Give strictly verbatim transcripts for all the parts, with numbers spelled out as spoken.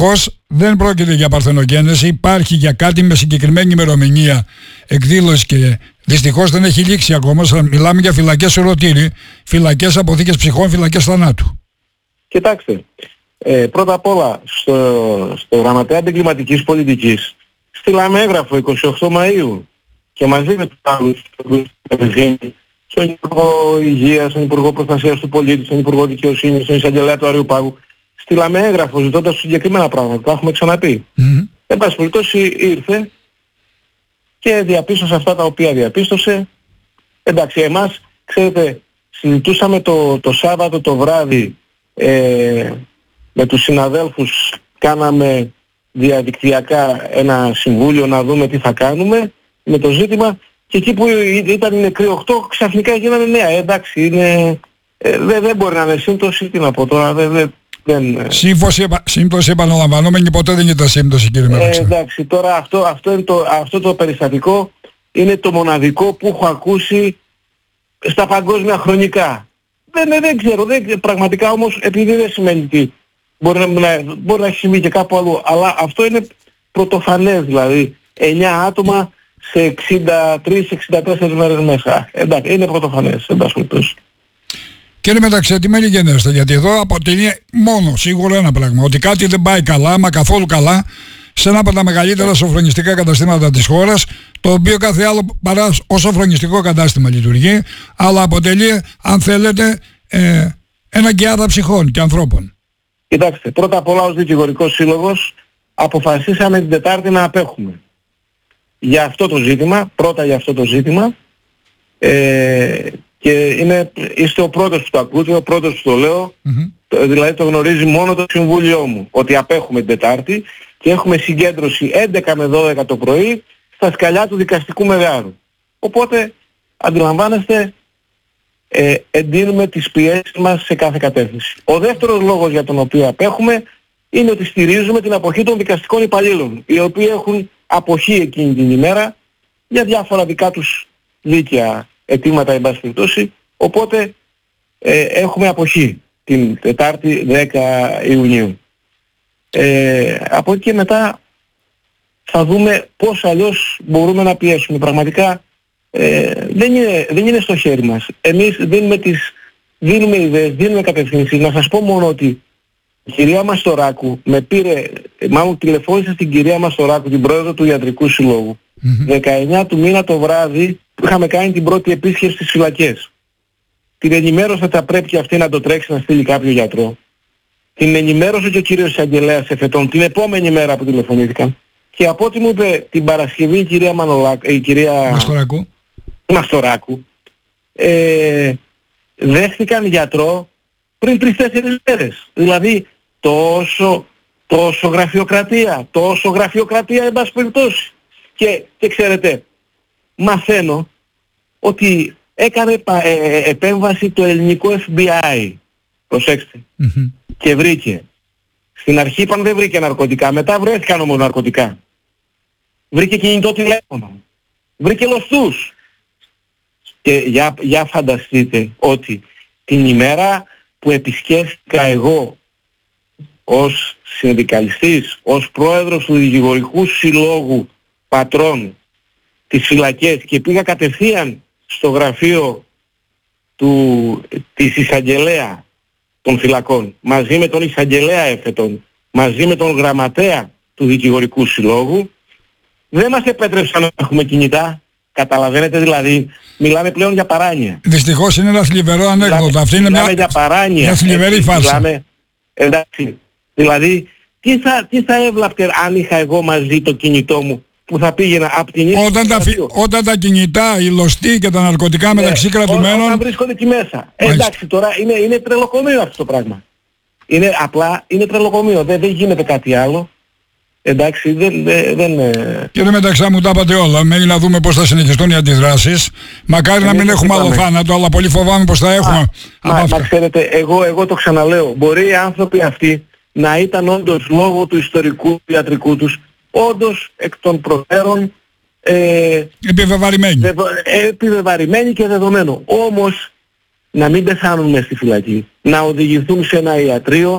Δυστυχώς δεν πρόκειται για παρθενογένεση, υπάρχει για κάτι με συγκεκριμένη ημερομηνία εκδήλωση και δυστυχώς δεν έχει λήξει ακόμα. Μιλάμε για φυλακές ερωτήρι, φυλακές αποθήκες ψυχών, φυλακές θανάτου. Κοιτάξτε, ε, πρώτα απ' όλα στο, στο Γραμματέα Εγκληματικής Πολιτικής στείλαμε έγγραφο εικοστή όγδοη Μαΐου και μαζί με τους άλλους στον Υπουργό Υγείας, στον Υπουργό Προστασίας του Πολίτη, στον Υπουργό Δικαιοσύνης, στον Εισαγγελέα του Αριού Πάγου, στείλαμε έγγραφο ζητώντας συγκεκριμένα πράγματα, τα έχουμε ξαναπεί. Mm-hmm. Εν πάση περιπτώσει ήρθε και διαπίστωσε αυτά τα οποία διαπίστωσε. Εντάξει, εμάς, ξέρετε, συζητούσαμε το, το Σάββατο το βράδυ ε, με τους συναδέλφους, κάναμε διαδικτυακά ένα συμβούλιο να δούμε τι θα κάνουμε με το ζήτημα και εκεί που ήταν οι νεκροί οκτώ ξαφνικά γίνανε νέα. Ε, εντάξει, είναι, ε, δεν, δεν μπορεί να είναι σύμπτωση, τι να πω τώρα, δεν... δεν Δεν... Σύμφωση, σύμπτωση επαναλαμβανόμενη ποτέ δεν ήταν σύμπτωση, κύριε Μεταξά. Ε, εντάξει, τώρα αυτό, αυτό, είναι το, αυτό το περιστατικό είναι το μοναδικό που έχω ακούσει στα παγκόσμια χρονικά. Δεν, δεν, δεν ξέρω, δεν, πραγματικά όμως, επειδή δεν σημαίνει τι, μπορεί να, να, μπορεί να έχει συμβεί και κάπου αλλού, αλλά αυτό είναι πρωτοφανές, δηλαδή εννιά άτομα σε εξήντα τρεις εξήντα τέσσερις μέρες μέσα. Εντάξει, είναι πρωτοφανές, εντάξει. Κύριε Μεταξέ, τι με λιγενέστε, γιατί εδώ αποτελεί μόνο σίγουρο ένα πράγμα, ότι κάτι δεν πάει καλά, μα καθόλου καλά, σε ένα από τα μεγαλύτερα σοφρονιστικά καταστήματα της χώρας, το οποίο κάθε άλλο παρά ως σοφρονιστικό κατάστημα λειτουργεί, αλλά αποτελεί, αν θέλετε, ε, ένα γκιάδα ψυχών και ανθρώπων. Κοιτάξτε, πρώτα απ' όλα ως δικηγορικός σύλλογος αποφασίσαμε την Τετάρτη να απέχουμε. Για αυτό το ζήτημα, πρώτα για αυτό το ζήτημα, ε, και είναι, είστε ο πρώτος που το ακούτε, ο πρώτος που το λέω, mm-hmm. δηλαδή το γνωρίζει μόνο το Συμβούλιο μου, ότι απέχουμε την Τετάρτη και έχουμε συγκέντρωση έντεκα με δώδεκα το πρωί στα σκαλιά του δικαστικού μεγάρου. Οπότε, αντιλαμβάνεστε, ε, εντείνουμε τις πιέσεις μας σε κάθε κατεύθυνση. Ο δεύτερος λόγος για τον οποίο απέχουμε είναι ότι στηρίζουμε την αποχή των δικαστικών υπαλλήλων, οι οποίοι έχουν αποχή εκείνη την ημέρα για διάφορα δικά τους δίκαια αιτήματα, εν πάση περιπτώσει, οπότε ε, έχουμε αποχή την Τετάρτη δέκα Ιουνίου. Ε, από εκεί και μετά θα δούμε πώς αλλιώς μπορούμε να πιέσουμε. Πραγματικά ε, δεν, είναι, δεν είναι στο χέρι μας. Εμείς δίνουμε, τις, δίνουμε ιδέες, δίνουμε κατευθύνσεις. Να σας πω μόνο ότι η κυρία Μαστοράκου με πήρε, μάλλον τηλεφώνησε στην κυρία Μαστοράκου, την πρόεδρο του Ιατρικού Συλλόγου, mm-hmm. δεκαεννιά του μήνα το βράδυ που είχαμε κάνει την πρώτη επίσκεψη στις φυλακές. Την ενημέρωσε ότι θα πρέπει και αυτή να το τρέξει να στείλει κάποιο γιατρό. Την ενημέρωσε και ο κύριος Εισαγγελέας εφετών την επόμενη μέρα που τηλεφωνήθηκαν. Και από ό,τι μου είπε την Παρασκευή η κυρία, Μανολάκ, η κυρία Μαστοράκου, Μαστοράκου ε, δέχτηκαν γιατρό πριν τρεις-τέσσερις μέρες. Δηλαδή τόσο, τόσο γραφειοκρατία, τόσο γραφειοκρατία εν πάση περιπτώσει. Και, και ξέρετε, μαθαίνω ότι έκανε ε, επέμβαση το ελληνικό εφ μπι άι. Προσέξτε. Mm-hmm. Και βρήκε. Στην αρχή είπαν δεν βρήκε ναρκωτικά. Μετά βρέθηκαν όμως ναρκωτικά. Βρήκε κινητό τηλέφωνο. Βρήκε λοστούς. Και για, για φανταστείτε ότι την ημέρα που επισκέφθηκα εγώ ως συνδικαλιστής, ως πρόεδρος του Δικηγορικού Συλλόγου Πατρών τις φυλακές και πήγα κατευθείαν στο γραφείο του, της εισαγγελέα των φυλακών, μαζί με τον εισαγγελέα έφετον, μαζί με τον γραμματέα του Δικηγορικού Συλλόγου, δεν μας επέτρεψαν να έχουμε κινητά. Καταλαβαίνετε, δηλαδή, μιλάμε πλέον για παράνοια. Δυστυχώς είναι ένα θλιβερό ανέκδοτο. Αυτή είναι μιλάμε μια, για παράνοια, μια θλιβερή φάρσα. Μιλάμε, εντάξει, δηλαδή, τι θα, τι θα έβλαπτε αν είχα εγώ μαζί το κινητό μου που θα πήγαινα από την ίδια... Όταν, τα, όταν τα κινητά, οι λωστοί και τα ναρκωτικά ναι, μεταξύ κρατουμένων... Όταν βρίσκονται εκεί μέσα. Ε, εντάξει, τώρα είναι, είναι τρελοκομείο αυτό το πράγμα. Είναι, απλά είναι τρελοκομείο, δεν, δεν γίνεται κάτι άλλο. Εντάξει, δεν... δεν, δεν Κύριε Μεταξά, μου τα είπατε όλα. Μένει να δούμε πώς θα συνεχιστούν οι αντιδράσεις. Μακάρι να μην έχουμε άλλο θάνατο, αλλά πολύ φοβάμαι πως θα έχουμε. Α, μα, μα ξέρετε, εγώ, εγώ το ξαναλέω. Μπορεί οι άνθρωποι αυτοί να ήταν όντως λόγω του ιστορικού ιατρικού τους όντως εκ των προτέρων ε, επιβεβαρημένοι. Δε, επιβεβαρημένοι και δεδομένο. Όμως να μην πεθάνουν μες στη φυλακή, να οδηγηθούν σε ένα ιατρείο,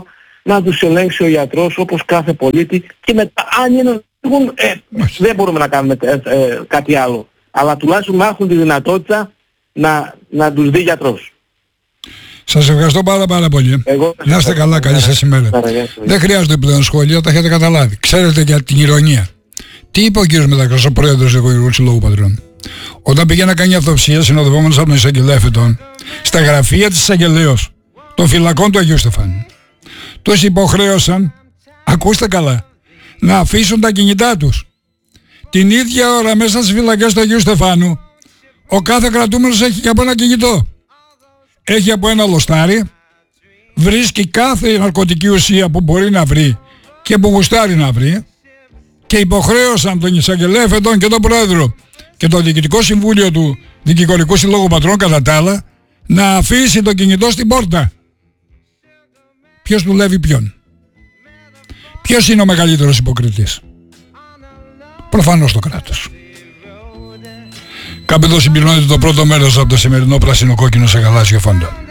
να τους ελέγξει ο γιατρός όπως κάθε πολίτη και μετά αν είναι, ε, δεν μπορούμε να κάνουμε ε, ε, κάτι άλλο. Αλλά τουλάχιστον να έχουν τη δυνατότητα να, να τους δει γιατρός. Σας ευχαριστώ πάρα πάρα πολύ. Εγώ, να είστε καλά, καλή σας ημέρα. Δεν χρειάζονται πλέον σχόλια, τα έχετε καταλάβει. Ξέρετε για την ηρωνία. Τι είπε ο κύριος Μετακρός, ο πρόεδρος του Δικηγορικού Συλλόγου Πατριών? Όταν πήγε να κάνει αυτοψία συνοδευόμενος από τον εισαγγελέα Φετών, στα γραφεία της εισαγγελέως των φυλακών του Αγίου Στεφάνου, τους υποχρέωσαν, ακούστε καλά, να αφήσουν τα κινητά τους. Την ίδια ώρα μέσα στις φυλακές του Αγίου Στεφάνου, ο κάθε κρατούμενος έχει και από ένα κινητό. Έχει από ένα λοστάρι, βρίσκει κάθε ναρκωτική ουσία που μπορεί να βρει και που γουστάρει να βρει, και υποχρέωσαν τον εισαγγελέα Φετών και τον πρόεδρο και το Διοικητικό Συμβούλιο του Δικηγορικού Συλλόγου Πατρών κατά τα άλλα να αφήσει το κινητό στην πόρτα. Ποιος δουλεύει ποιον? Ποιος είναι ο μεγαλύτερος υποκριτής? Προφανώς το κράτος. Κάπου εδώ συμπληρώνεται το πρώτο μέρος από το σημερινό πράσινο κόκκινο σε γαλάζιο φόντο.